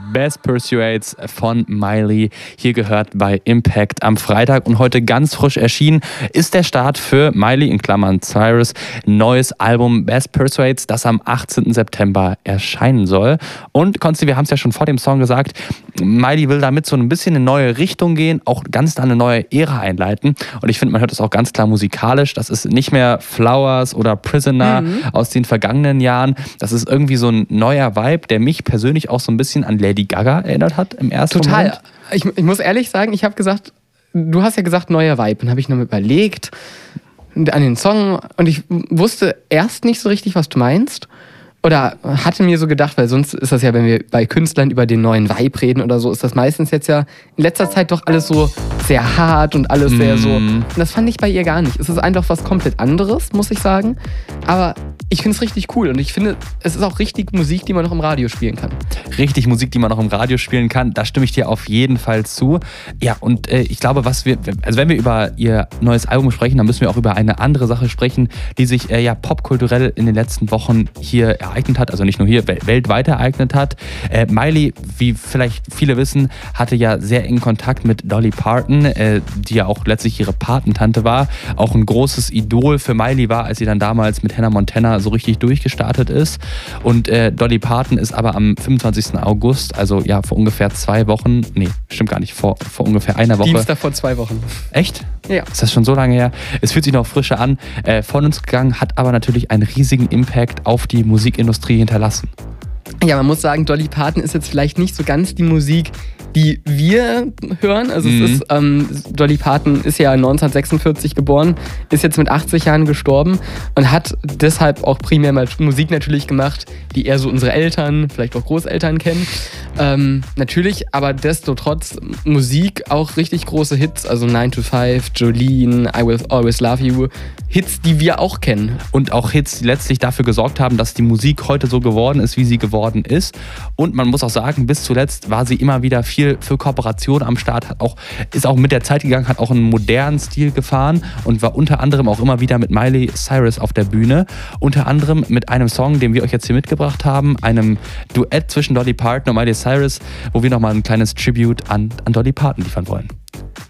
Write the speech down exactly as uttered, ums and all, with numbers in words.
Best Pursuits von Miley. Hier gehört bei Impact am Freitag und heute ganz frisch erschienen ist der Start für Miley in Klammern Cyrus neues Album Best Pursuits, das am achtzehnten September erscheinen soll. Und Konsti, wir haben es ja schon vor dem Song gesagt, Miley will damit so ein bisschen in eine neue Richtung gehen, auch ganz eine neue Ära einleiten. Und ich finde, man hört es auch ganz klar musikalisch. Das ist nicht mehr Flowers oder Prisoner mhm. aus den vergangenen Jahren. Das ist irgendwie so ein neuer Vibe, der mich persönlich auch so ein bisschen an Lady Gaga erinnert hat im ersten Total. Moment. Ich, ich muss ehrlich sagen, ich habe gesagt, du hast ja gesagt, neuer Vibe. Dann habe ich noch überlegt an den Song und ich wusste erst nicht so richtig, was du meinst. Oder hatte mir so gedacht, weil sonst ist das ja, wenn wir bei Künstlern über den neuen Vibe reden oder so, ist das meistens jetzt ja in letzter Zeit doch alles so sehr hart und alles mm. sehr so. Und das fand ich bei ihr gar nicht. Es ist einfach was komplett anderes, muss ich sagen. Aber ich finde es richtig cool und ich finde, es ist auch richtig Musik, die man noch im Radio spielen kann. Richtig Musik, die man noch im Radio spielen kann, da stimme ich dir auf jeden Fall zu. Ja, und äh, ich glaube, was wir, also wenn wir über ihr neues Album sprechen, dann müssen wir auch über eine andere Sache sprechen, die sich äh, ja popkulturell in den letzten Wochen hier ereignet hat, also nicht nur hier, weltweit ereignet hat. Äh, Miley, wie vielleicht viele wissen, hatte ja sehr engen Kontakt mit Dolly Parton, äh, die ja auch letztlich ihre Patentante war, auch ein großes Idol für Miley war, als sie dann damals mit Hannah Montana so richtig durchgestartet ist. Und äh, Dolly Parton ist aber am fünfundzwanzigsten August, also ja vor ungefähr zwei Wochen, nee, stimmt gar nicht, vor, vor ungefähr einer Woche. Dienstag vor zwei Wochen. Echt? Ja. Ist das schon so lange her? Es fühlt sich noch frischer an. Äh, von uns gegangen, hat aber natürlich einen riesigen Impact auf die Musikindustrie hinterlassen. Ja, man muss sagen, Dolly Parton ist jetzt vielleicht nicht so ganz die Musik, die wir hören. Also mhm. es ist, ähm, Dolly Parton ist ja neunzehnhundertsechsundvierzig geboren, ist jetzt mit achtzig Jahren gestorben und hat deshalb auch primär mal Musik natürlich gemacht, die eher so unsere Eltern, vielleicht auch Großeltern kennen. Ähm, natürlich, aber desto trotz Musik auch richtig große Hits, also nine to five, Jolene, I Will Always Love You, Hits, die wir auch kennen. Und auch Hits, die letztlich dafür gesorgt haben, dass die Musik heute so geworden ist, wie sie geworden ist. Und man muss auch sagen, bis zuletzt war sie immer wieder viel für Kooperation am Start, hat auch, ist auch mit der Zeit gegangen, hat auch einen modernen Stil gefahren und war unter anderem auch immer wieder mit Miley Cyrus auf der Bühne. Unter anderem mit einem Song, den wir euch jetzt hier mitgebracht haben, einem Duett zwischen Dolly Parton und Miley Cyrus, wo wir nochmal ein kleines Tribute an, an Dolly Parton liefern wollen.